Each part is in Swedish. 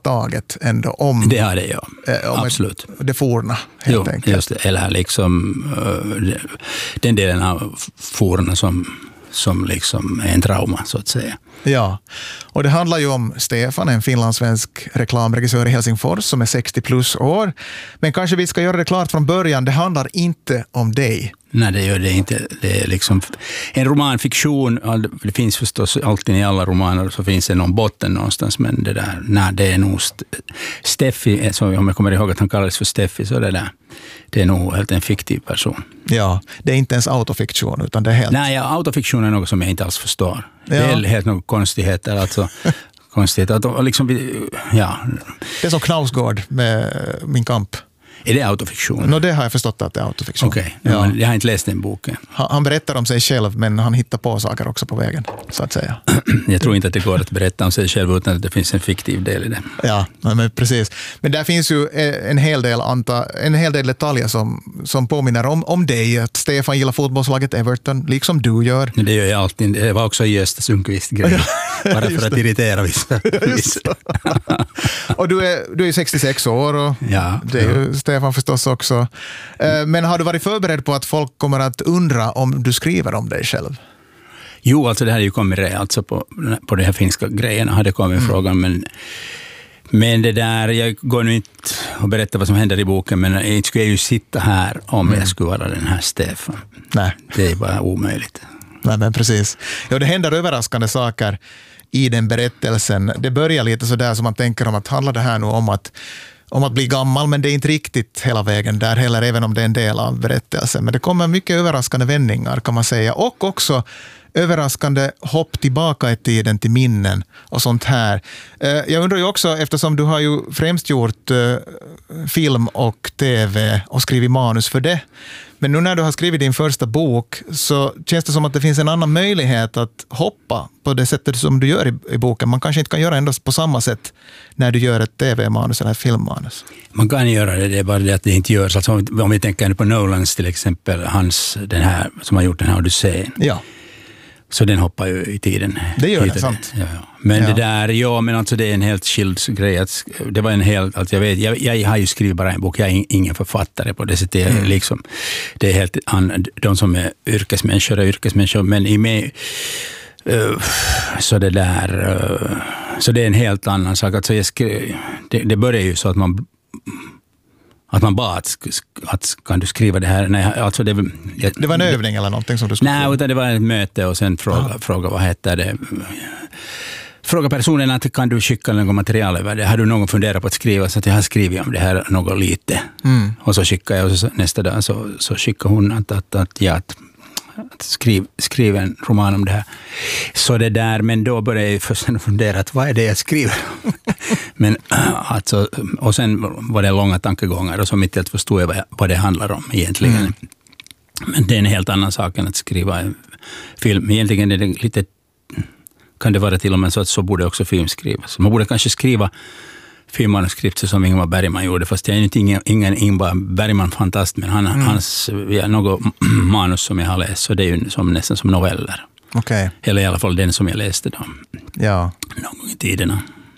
taget ändå om det har det, ja. Absolut. Det forna, helt enkelt. Just det. Eller liksom den delen av forna som liksom är en trauma, så att säga. Ja, och det handlar ju om Stefan, en finlandssvensk reklamregissör i Helsingfors som är 60 plus år. Men kanske vi ska göra det klart från början, det handlar inte om dig. Nej, det gör det inte. Det är liksom en romanfiktion. Det finns förstås alltid i alla romaner, så finns det någon botten någonstans, men det där, nej, det är nog Steffi, så om jag kommer ihåg att han kallades för Steffi, så det är nog helt en fiktiv person. Ja, det är inte ens autofiktion, utan det är helt... Nej, autofiktion är något som jag inte alls förstår. Ja. Det är helt några konstigheter, alltså konstigheter. Liksom, ja. Det är som Knausgård med Min kamp. Är det autofiktion? No, det har jag förstått att det är autofiktion. Okej, ja. Jag har inte läst den boken. Han berättar om sig själv, men han hittar på saker också på vägen, så att säga. Jag tror inte att det går att berätta om sig själv utan att det finns en fiktiv del i det. Ja, men precis. Men där finns ju en hel del detaljer som påminner om dig. Att Stefan gillar fotbollslaget Everton, liksom du gör. Det gör jag alltid. Det var också Gösta Sundqvist-grej. Bara för att irritera vissa. Och du är 66 år och det är ju Stefan förstås också. Men har du varit förberedd på att folk kommer att undra om du skriver om dig själv? Jo, alltså det här är ju kommit alltså på de här finska grejerna hade kommit frågan, men det där, jag går nu inte och berättar vad som händer i boken, men jag skulle ju sitta här om jag skulle vara den här Stefan. Nej. Det är bara omöjligt. Nej, men precis. Ja, det händer överraskande saker i den berättelsen. Det börjar lite så där som man tänker om att handlar det här nu om att bli gammal, men det är inte riktigt hela vägen där heller, även om det är en del av berättelsen. Men det kommer mycket överraskande vändningar, kan man säga, och också överraskande hopp tillbaka i tiden till minnen och sånt här. Jag undrar ju också, eftersom du har ju främst gjort film och tv och skrivit manus för det, men nu när du har skrivit din första bok så känns det som att det finns en annan möjlighet att hoppa på det sättet som du gör i boken. Man kanske inte kan göra ändå på samma sätt när du gör ett tv-manus eller ett filmmanus. Man kan göra det är bara det att det inte görs. Alltså om vi tänker på Nolans till exempel, den här som har gjort den här Odysseen. Ja. Så den hoppar ju i tiden. Det gör det, sant. Ja. Men det där, men alltså det är en helt skild grej. Det var en helt, alltså jag har ju skrivit bara en bok, jag är ingen författare på det sättet. Liksom, det är helt, de som är yrkesmänniskor, men i mig, så det där, så det är en helt annan sak. Alltså det börjar ju så att man bad att kan du skriva det här? Nej, alltså det var en övning eller någonting som du skulle... Nej, utan det var ett möte och sen fråga vad heter det? Fråga personen att kan du skicka något material över det? Har du någon funderat på att skriva? Så att jag har skrivit om det här något lite. Och så skickar jag och så nästa dag så skickar hon att skriva en roman om det här. Så det där, men då började jag först fundera att vad är det jag skriver? Men alltså, och sen var det långa tankegångar och så mitt i att förstå jag vad det handlar om egentligen. Men det är en helt annan sak än att skriva en film. Egentligen är det lite, kan det vara till och med så borde också film skrivas. Man borde kanske skriva filmmanuskript som Ingmar Bergman gjorde, fast jag är inte ingen Ingmar Bergman-fantast, men hans något manus som jag har läst, så det är ju nästan som noveller. Okay. Eller i alla fall den som jag läste då. Ja. Någon gång i tiderna.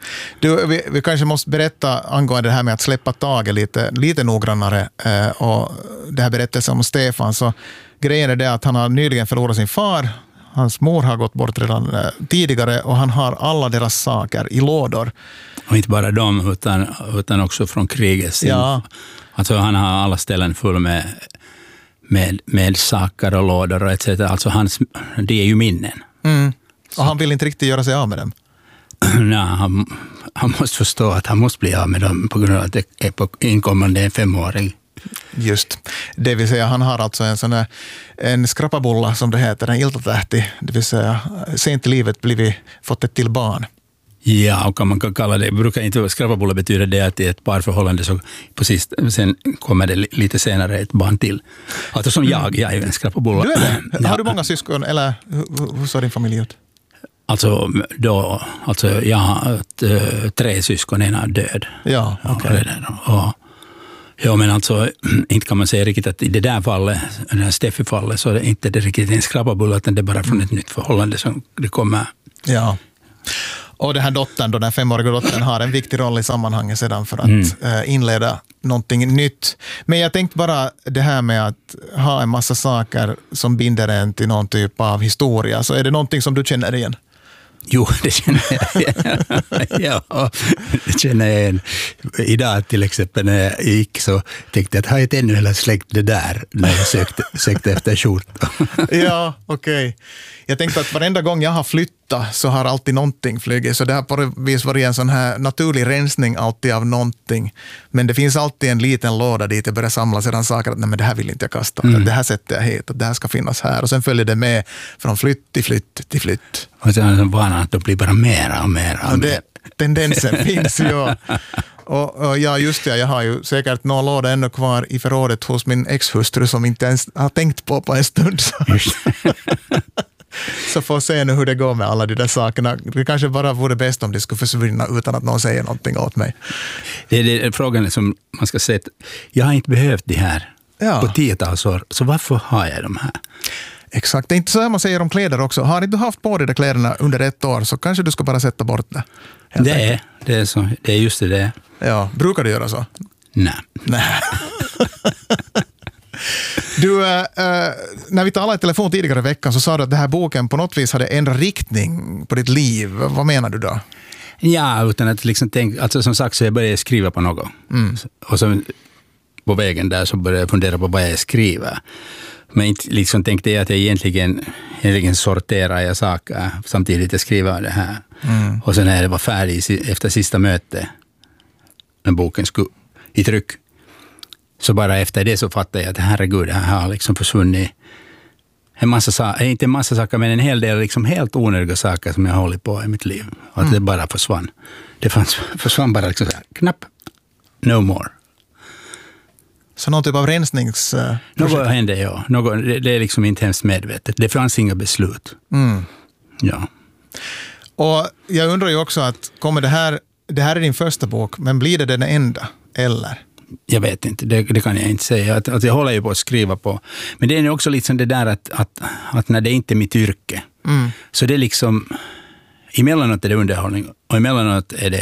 Vi kanske måste berätta angående det här med att släppa taget lite noggrannare och det här berättelsen om Stefan. Så grejen är det att han har nyligen förlorat sin far. Hans mor har gått bort redan tidigare och han har alla deras saker i lådor. Och inte bara dem utan också från kriget. Ja. Alltså han har alla ställen full med saker och lådor och etc. Alltså det är ju minnen. Och han vill inte riktigt göra sig av med dem. Nej, han måste förstå att han måste bli av med dem på grund av att det är på inkommande 5-åring. Just, det vill säga han har alltså en skrappabulla som det heter, en iltatähti, det vill säga sent i livet fått ett till barn. Ja, och man kan kalla det, brukar inte skrappabulla betyder det att det är ett parförhållande så precis, sen kommer det lite senare ett barn till. Alltså som jag är ju en skrappabulla. Du är det? Ja. Har du många syskon eller hur ser din familj ut? Alltså jag har 3 syskon, en är död. Ja, okej. Ja, men alltså inte kan man säga riktigt att i det där fallet, det här Steffi-fallet, så är det inte riktigt en skrappabulla, utan det är bara från ett nytt förhållande som det kommer. Ja. Och den här dottern, den här 5-åriga dottern, har en viktig roll i sammanhanget sedan för att inleda någonting nytt. Men jag tänkte bara det här med att ha en massa saker som binder en till någon typ av historia. Så är det någonting som du känner igen? Jo, det känner jag igen. Ja, det känner jag igen. Idag till exempel när jag gick så tänkte jag att har jag ännu hela släckt det där när jag sökte efter skjorta. Ja, okej. Jag tänkte att varenda gång jag har flyttat så har alltid någonting flugit. Så det har på vis varit en sån här naturlig rensning alltid av någonting. Men det finns alltid en liten låda dit jag börjar samla sedan saker att nej, men det här vill inte jag kasta. Det här sätter jag hit och det här ska finnas här. Och sen följer det med från flytt till flytt till flytt. Och sen är det vana att det blir bara mera och mera. Tendensen finns ju. Och ja, just det, jag har ju säkert några låda ännu kvar i förrådet hos min ex-hustru som inte ens har tänkt på en stund. Så får se nu hur det går med alla de där sakerna. Det kanske bara vore bäst om det skulle försvinna utan att någon säger någonting åt mig. Det är frågan som man ska säga. Jag har inte behövt det här på 10-tals år, så varför har jag de här? Exakt, det är inte så här man säger om kläder också. Har inte du haft på dig de kläderna under ett år så kanske du ska bara sätta bort det. Det är så. Det är just det. Ja, brukar du göra så? Nej. Du, när vi talade i telefon tidigare i veckan så sa du att den här boken på något vis hade ändrat riktning på ditt liv. Vad menar du då? Ja, utan att liksom tänka, alltså som sagt så jag började skriva på något. Och så på vägen där så började jag fundera på vad jag skriver. Men inte liksom tänkte jag att jag egentligen sorterar jag saker samtidigt jag skriver det här. Och sen när det var färdig efter sista mötet, när boken skulle i tryck, så bara efter det så fattade jag att herregud, det här har liksom försvunnit inte en massa saker, men en hel del liksom helt onödiga saker som jag har hållit på i mitt liv. Och att det bara försvann. Det försvann bara liksom så här, knapp, no more. Så någon typ av rensnings... Något hände, ja. Det är liksom inte hemskt medvetet. Det fanns inga beslut. Ja. Och jag undrar ju också att kommer det här är din första bok, men blir det den enda, eller? Jag vet inte, det kan jag inte säga. Att jag håller ju på att skriva på. Men det är också liksom det där att när det inte är mitt yrke, så det är liksom, emellanåt är det underhållning och emellanåt är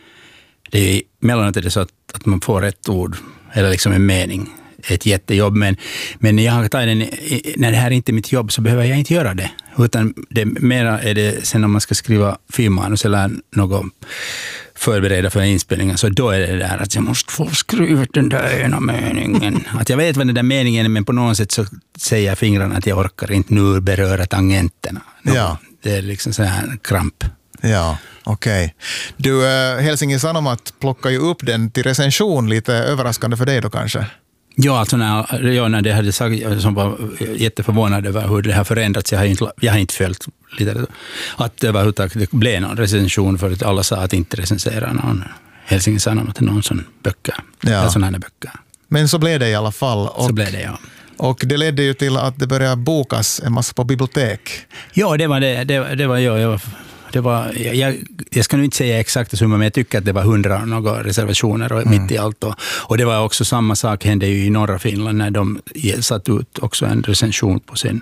det så att man får rätt ord eller liksom en mening, ett jättejobb. Men när jag har tagit när det här är inte mitt jobb så behöver jag inte göra det. Utan det mera är det sen om man ska skriva filmmanus eller något förbereda för inspelningen, så då är det där att jag måste få skriva den där ena meningen. Att jag vet vad den där meningen är, men på något sätt så säger fingrarna att jag orkar inte nu beröra tangenterna. Ja. Det är liksom så här kramp. Ja, okej. Du, Helsingin Sanomat plockar ju upp den till recension, lite överraskande för dig då kanske? Ja, alltså när det hade sagt, jag som var jätteförvånad över hur det har förändrats. Jag har inte följt lite att överhuvudtaget det blev någon recension, för att alla sa att inte recensera någon Helsingin Sanomat till någon sån böcker. Ja. Sådana här böcker. Men så blev det i alla fall. Så blev det, ja. Och det ledde ju till att det började bokas en massa på bibliotek. Ja, det var det. Jag ska nu inte säga exakt summa, men jag tycker att det var 100 några reservationer och mitt i allt. Och det var också samma sak hände ju i norra Finland när de satt ut också en recension på sin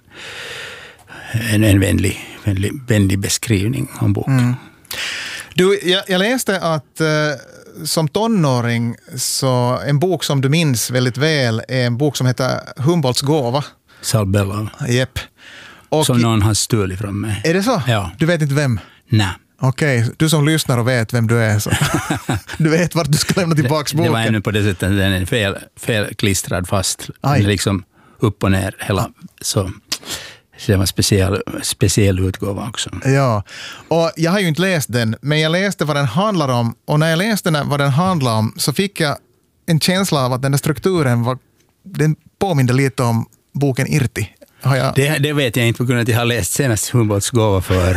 en vänlig beskrivning om boken. Du, jag läste att som tonåring så en bok som du minns väldigt väl är en bok som heter Humboldts gåva. Saul Bellow. Japp. Som någon har stulit från mig. Är det så? Ja. Du vet inte vem? Nej. Okej, du som lyssnar och vet vem du är, så du vet vart du ska lämna tillbaka boken. Det var ännu på det sättet, den är fel klistrad fast. Liksom upp och ner hela. Så det var speciell utgåva också. Ja, och jag har ju inte läst den, men jag läste vad den handlar om. Och när jag läste vad den handlar om så fick jag en känsla av att den där strukturen den påminner lite om boken Irti. Det vet jag inte på grund av att jag har läst senast Humboldts gåva för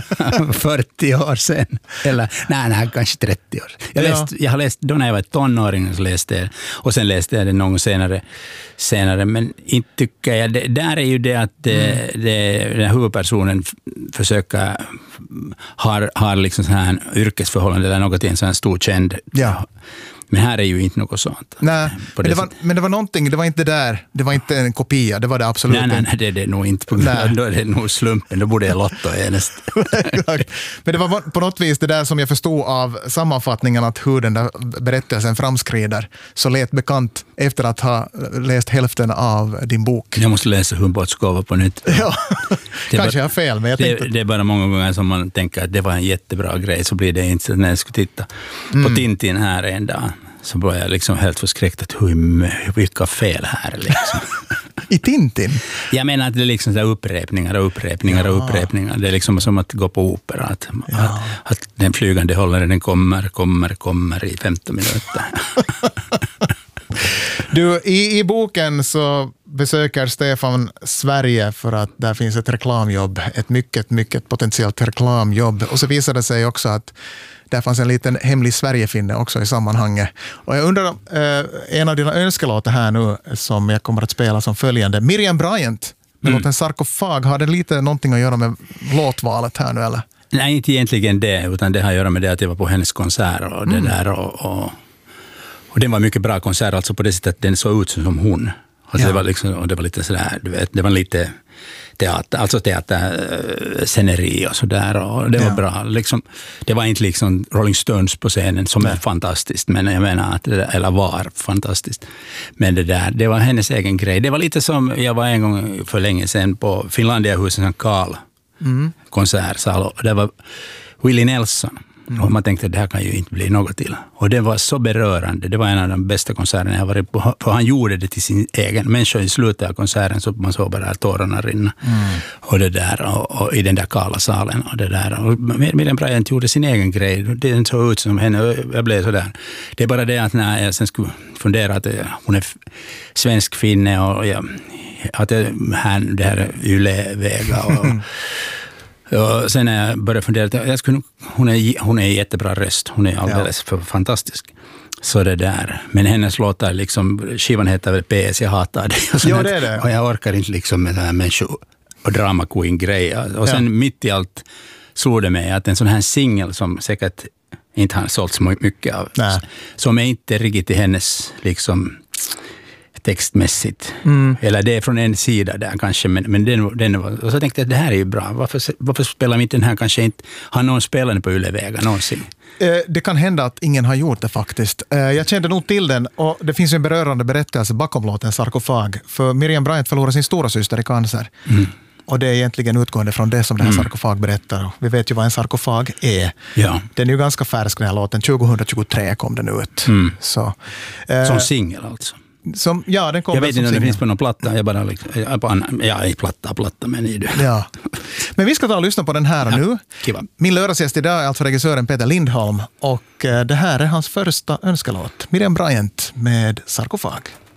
40 år sedan. Eller nej, kanske 30 år. Jag har läst då när jag var tonåring, så läste jag, och sen läste jag det någon senare. Men inte tycker jag, där är ju det att den huvudpersonen försöker har liksom sån här yrkesförhållande eller något i en sån här stor känd Men här är ju inte något sånt. Nej, men det var någonting, det var inte där, det var inte en kopia, det var det absolut inte. Nej, det är det nog inte. Då är det nog slumpen, då borde jag Lotto enest. Men det var på något vis det där som jag förstod av sammanfattningen, att hur den där berättelsen framskrider, så lät bekant efter att ha läst hälften av din bok. Jag måste läsa Humboldts-gåva på nytt. Ja, kanske jag har fel, men jag tänkte... Det är bara många gånger som man tänker att det var en jättebra grej, så blir det inte så när jag skulle titta på Tintin här en dag. Så var jag liksom helt förskräckt att vilka fel här liksom. I Tintin? Jag menar att det är liksom så upprepningar. Det är liksom som att gå på opera. Att den flygande hållaren kommer i 15 minuter. Du, i boken så besöker Stefan Sverige för att där finns ett reklamjobb. Ett mycket, mycket potentiellt reklamjobb. Och så visade det sig också att där fanns en liten hemlig Sverigefinne också i sammanhanget. Och jag undrar, en av dina önskelåtar här nu som jag kommer att spela som följande. Miriam Bryant med låten Sarkofag. Har det lite någonting att göra med låtvalet här nu eller? Nej, inte egentligen det, utan det har att göra med det att jag var på hennes konsert och det där och det var en mycket bra konsert, alltså på det sättet att den såg ut som hon. Alltså det var liksom, och det var lite sådär, du vet, det var lite teatersceneri och sådär, och det var bra. Liksom, det var inte liksom Rolling Stones på scenen som är fantastiskt, men jag menar att eller var fantastiskt. Men det var hennes egen grej. Det var lite som, jag var en gång för länge sedan på Finlandiahuset, en Karl konsertsal, och det var Willie Nelson. Och man tänkte att det här kan ju inte bli något till. Och det var så berörande. Det var en av de bästa konserterna jag varit på. För han gjorde det till sin egen människa. I slutet av konserten så man såg bara tårarna rinna. Och det där, och i den där kala salen. Och det där. Och Miriam Bryant gjorde sin egen grej. Det såg ut som henne. Jag blev sådär. Det är bara det att när jag sen skulle fundera att hon är svensk finne och att det här Yle-Vega och och sen när jag började fundera, hon är jättebra röst, hon är alldeles för fantastisk. Så det där, men hennes låtar liksom, skivan heter väl PS, jag hatar det. Ja, det är det. Och jag orkar inte liksom med det här människor och drama queen grejer. Och sen mitt i allt slog det mig att en sån här singel som säkert inte har sålt så mycket av, som är inte riktigt i hennes liksom textmässigt. Eller det är från en sida där kanske, men den var, och så tänkte jag att det här är ju bra. Varför spelar vi inte den här? Kanske inte har någon spelat på Yle-Vega någonsin. Det kan hända att ingen har gjort det faktiskt. Jag kände nog till den, och det finns en berörande berättelse bakom låten Sarkofag. För Miriam Bryant förlorade sin stora syster i cancer. Och det är egentligen utgående från det som den här sarkofag berättar. Vi vet ju vad en sarkofag är. Ja. Den är ju ganska färsk, den här låten. 2023 kom den ut. Så, som singel alltså. Den kom. Jag vet inte om det finns på någon platta. Jag bara platta, men i det. Ja. Men vi ska ta och lyssna på den här nu. Kiva. Min lördagsgäst idag är alltså regissören Peter Lindholm, och det här är hans första önskelåt. Miriam Bryant med Sarkofag.